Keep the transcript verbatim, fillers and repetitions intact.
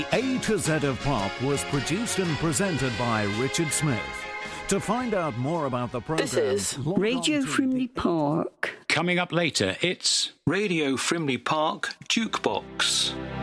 A to Z of Pop was produced and presented by Richard Smith. To find out more about the program, this is Radio Frimley Park. Coming up later, it's Radio Frimley Park Jukebox.